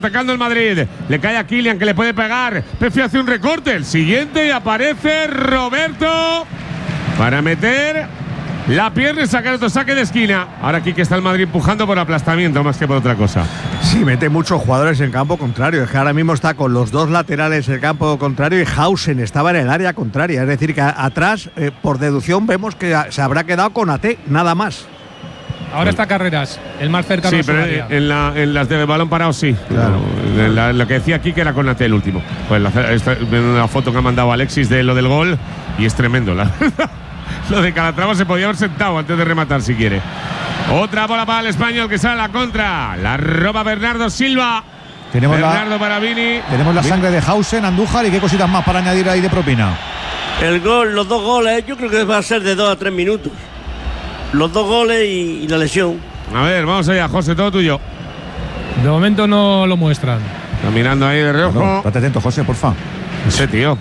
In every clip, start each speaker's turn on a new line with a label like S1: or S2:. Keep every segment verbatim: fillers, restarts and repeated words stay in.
S1: Atacando el Madrid, le cae a Kylian que le puede pegar, prefiere hacer un recorte, el siguiente y aparece Roberto para meter la pierna y sacar otro saque de esquina. Ahora aquí que está el Madrid empujando por aplastamiento más que por otra cosa.
S2: Sí, mete muchos jugadores en campo contrario, es que ahora mismo está con los dos laterales en campo contrario y Hausen estaba en el área contraria, es decir que a, atrás, eh, por deducción vemos que a, se habrá quedado con A T, nada más.
S3: Ahora está Carreras, el más cercano.
S1: Sí, pero en, la, en las de balón parado sí.
S2: Claro.
S1: No, en la, lo que decía aquí que era con Ate el último. Pues la, esta, una foto que ha mandado Alexis de lo del gol y es tremendo, la verdad. Lo de Calatrava se podía haber sentado antes de rematar si quiere. Otra bola para el español que sale a la contra. La roba Bernardo Silva.
S4: Tenemos
S1: Bernardo
S4: la,
S1: para Vini.
S4: Tenemos la sangre de Hausen, Andújar y qué cositas más para añadir ahí de propina.
S5: El gol, los dos goles, yo creo que va a ser de dos a tres minutos. Los dos goles y, y la lesión.
S1: A ver, vamos allá, José, todo tuyo.
S3: De momento no lo muestran.
S1: Está mirando ahí de reojo.
S4: No, estate atento, José, porfa.
S1: Ese tío.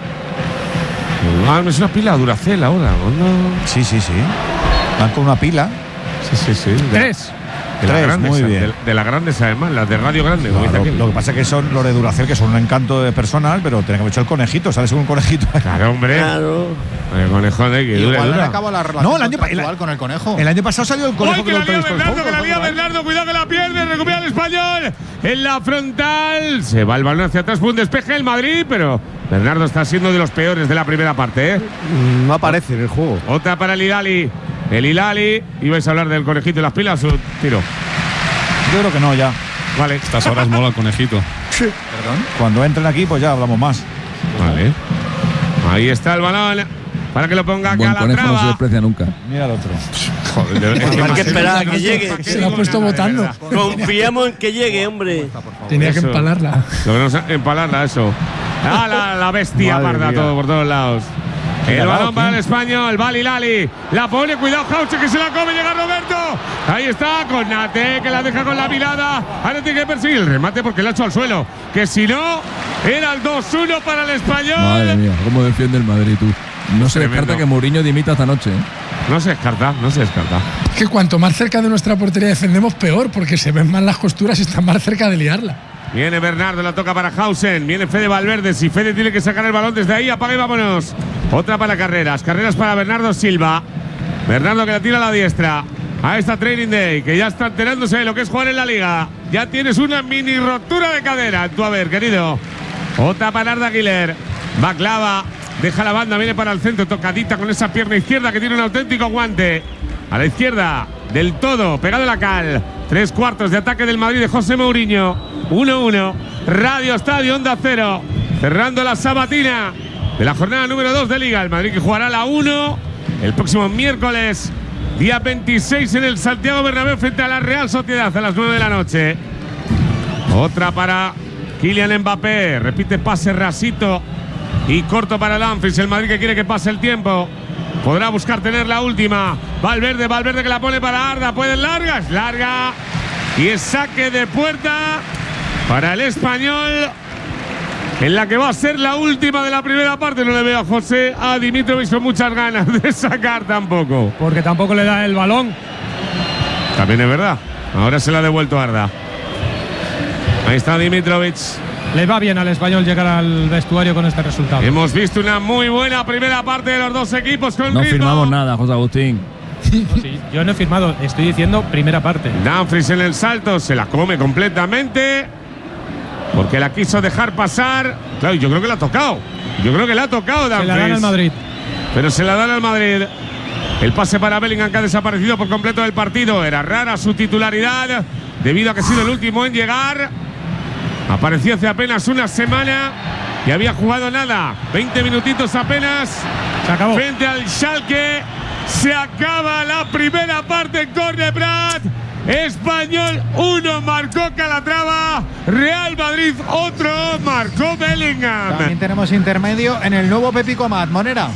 S1: Ah, es una pila Duracell ahora, ¿no?
S4: Sí, sí, sí. Van con una pila.
S1: Sí, sí, sí.
S3: Tres.
S1: De las
S4: Tres,
S1: grandes,
S4: muy bien.
S1: De, de las grandes además, las de Radio Grande. Como
S4: Claro,
S1: dice aquí.
S4: lo que pasa es que son los de Duracell, que son un encanto de personal, pero tenemos que haber hecho el conejito, ¿sabes? Un conejito.
S1: Claro, hombre.
S5: Claro.
S1: El conejo de que dura,
S6: Igual
S1: dura.
S6: le acaba la relación
S4: No, el año pa-
S6: contractual
S4: el-
S6: con el conejo.
S4: El año pasado salió el conejo
S1: ¡Uy, que la
S4: con
S1: lía
S4: el
S1: Bernardo, que la lía Bernardo! Cuidado que la pierde, recupera el español. En la frontal. Se va el balón hacia atrás, fue un despeje del Madrid, pero Bernardo está siendo de los peores de la primera parte, ¿eh?
S2: No aparece en el juego.
S1: Otra para el Hilali. El Hilali. Ibais a hablar del conejito y las pilas, o tiro.
S4: Yo creo que no, ya.
S1: Vale.
S7: Estas horas mola el conejito.
S6: Perdón.
S4: Cuando entren aquí, pues ya hablamos más.
S1: Vale. Ahí está el balón. Para que lo ponga
S8: Buen conejo no se
S1: Calatrava.
S8: desprecia nunca.
S4: Mira el otro.
S1: Joder, es que
S5: Hay
S1: más-
S5: que esperar a que llegue.
S3: Se lo ha puesto votando.
S5: Confiamos en que llegue, hombre.
S3: Tenía que
S1: Eso.
S3: empalarla.
S1: Logramos empalarla, eso. Ah, la, la bestia
S2: Madre
S1: parda,
S2: mía.
S1: todo por todos lados. El
S4: Venga,
S1: balón
S4: va,
S1: para el
S4: ¿quién?
S1: español, Bali Lali. La pone, cuidado, Hauche que se la come, llega Roberto. Ahí está, con Nate, que la deja con la mirada. Ahora tiene que perseguir el remate porque la ha hecho al suelo. Que si no, era el dos uno para el español.
S8: Madre mía, cómo defiende el Madrid, tú. No se
S1: Tremendo.
S8: descarta que Mourinho dimita esta noche, ¿eh?
S1: No se descarta, no se descarta.
S9: Es que cuanto más cerca de nuestra portería defendemos, peor, porque se ven más las costuras y están más cerca de liarla.
S1: Viene Bernardo, la toca para Hausen. Viene Fede Valverde. Si Fede tiene que sacar el balón desde ahí, apaga y vámonos. Otra para Carreras. Carreras para Bernardo Silva. Bernardo que la tira a la diestra. A esta Training Day, que ya está enterándose de lo que es jugar en la liga. Ya tienes una mini rotura de cadera. Tú a ver, querido. Otra para Arda Güler. Va clava. Deja la banda, viene para el centro. Tocadita con esa pierna izquierda que tiene un auténtico guante. A la izquierda, del todo, pegado a la cal. Tres cuartos de ataque del Madrid de José Mourinho. uno uno. Radio Estadio Onda Cero. Cerrando la sabatina de la jornada número dos de Liga. El Madrid que jugará la uno el próximo miércoles, día veintiséis, en el Santiago Bernabéu frente a la Real Sociedad a las nueve de la noche. Otra para Kylian Mbappé. Repite pase rasito y corto para Dumfries. El Madrid que quiere que pase el tiempo. Podrá buscar tener la última. Valverde, Valverde que la pone para Arda. Puede larga, es larga. Y es saque de puerta para el español, en la que va a ser la última de la primera parte. No le veo a José, a Dimitrovic con muchas ganas de sacar tampoco.
S3: Porque tampoco le da el balón.
S1: También es verdad. Ahora se la ha devuelto Arda. Ahí está Dimitrovic.
S3: Le va bien al español llegar al vestuario con este resultado.
S1: Hemos visto una muy buena primera parte de los dos equipos con
S8: No
S1: ritmo.
S8: firmamos nada, José Agustín.
S3: Sí, yo no he firmado, estoy diciendo primera parte.
S1: Dumfries en el salto, se la come completamente porque la quiso dejar pasar. Claro, yo creo que la ha tocado. Yo creo que la ha tocado Dumfries.
S3: Se la dan al Madrid.
S1: Pero se la dan al Madrid. El pase para Bellingham, que ha desaparecido por completo del partido. Era rara su titularidad debido a que ha sido el último en llegar. Apareció hace apenas una semana y había jugado nada. veinte minutitos apenas.
S3: Se acabó.
S1: Frente al Schalke. Se acaba la primera parte en Cornebrat. Español uno, marcó Calatrava. Real Madrid otro, marcó Bellingham.
S6: También tenemos intermedio en el nuevo Pepico Mat. Monera.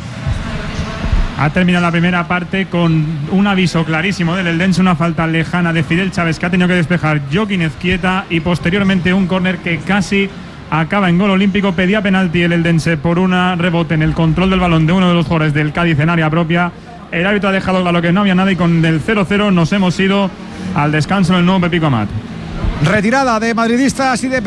S10: Ha terminado la primera parte con un aviso clarísimo del Eldense, una falta lejana de Fidel Chávez que ha tenido que despejar Joaquín Ezquieta, y posteriormente un córner que casi acaba en gol olímpico. Pedía penalti el Eldense por un rebote en el control del balón de uno de los jugadores del Cádiz en área propia. El árbitro ha dejado claro que no había nada y con el cero cero nos hemos ido al descanso en el nuevo Pepico Amat.
S4: Retirada de madridistas y de